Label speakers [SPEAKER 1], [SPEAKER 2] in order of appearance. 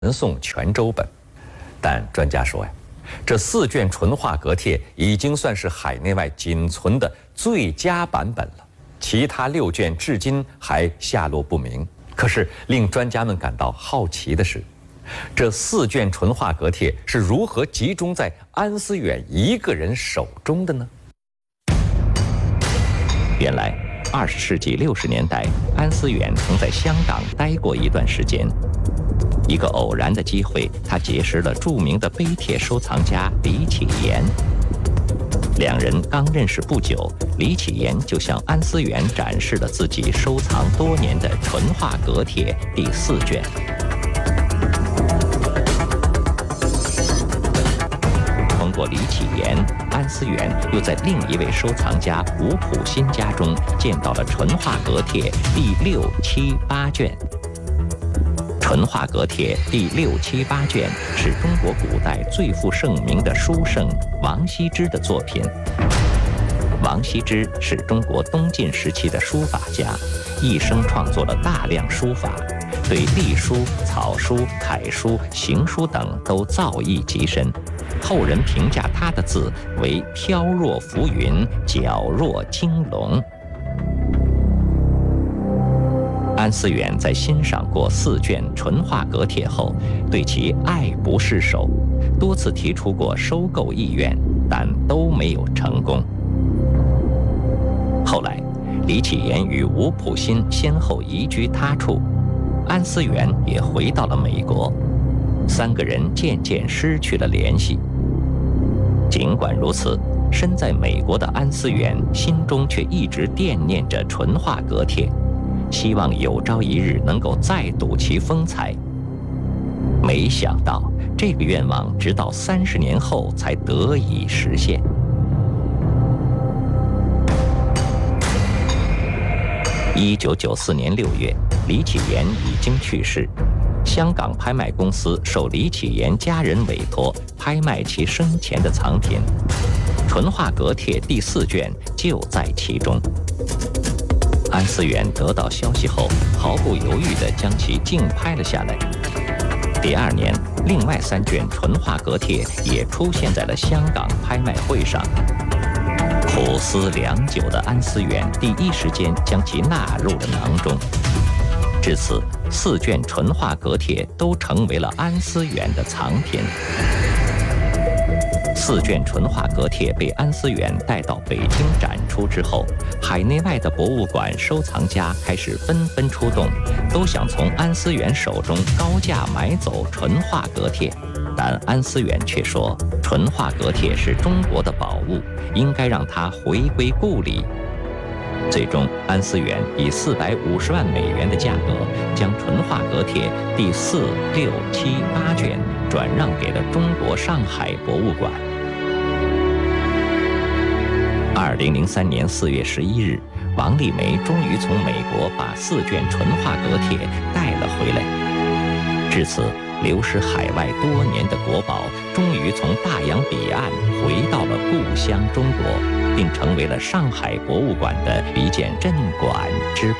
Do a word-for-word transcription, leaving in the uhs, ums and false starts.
[SPEAKER 1] 传送泉州本。但专家说呀，这四卷纯化阁帖已经算是海内外仅存的最佳版本了，其他六卷至今还下落不明。可是令专家们感到好奇的是，这四卷纯化阁帖是如何集中在安思远一个人手中的呢？原来，二十世纪六十年代，安思远曾在香港待过一段时间。一个偶然的机会，他结识了著名的碑帖收藏家李启言。两人刚认识不久，李启言就向安思远展示了自己收藏多年的纯化阁帖第四卷。通过李启言，安思远又在另一位收藏家吴普新家中见到了纯化阁帖第六、七、八卷。纯化阁帖第六、七、八卷是中国古代最负盛名的书圣王羲之的作品。王羲之是中国东晋时期的书法家，一生创作了大量书法，对隶书、草书、楷书、行书等都造诣极深。后人评价他的字为飘若浮云，皎若惊龙。安思远在欣赏过四卷纯化阁帖后，对其爱不释手，多次提出过收购意愿，但都没有成功。后来，李启言与吴普新先后移居他处，安思远也回到了美国，三个人渐渐失去了联系。尽管如此，身在美国的安思远心中却一直惦念着纯化阁帖，希望有朝一日能够再睹其风采。没想到，这个愿望直到三十年后才得以实现。一九九四年六月，李启言已经去世，香港拍卖公司受李启言家人委托，拍卖其生前的藏品，纯化阁帖第四卷就在其中。安思远得到消息后，毫不犹豫地将其竞拍了下来。第二年，另外三卷纯化阁帖也出现在了香港拍卖会上。苦思良久的安思远第一时间将其纳入了囊中。至此，四卷纯化阁帖都成为了安思远的藏品。四卷纯化阁帖被安思远带到北京展出之后，海内外的博物馆收藏家开始纷纷出动，都想从安思远手中高价买走纯化阁帖。但安思远却说，纯化阁帖是中国的宝物，应该让它回归故里。最终，安思远以四百五十万美元的价格，将纯化阁帖第四、六、七、八卷转让给了中国上海博物馆。二零零三年四月十一日，王丽梅终于从美国把四卷纯化阁帖带了回来。至此，流失海外多年的国宝终于从大洋彼岸回到了故乡中国，并成为了上海博物馆的一件镇馆之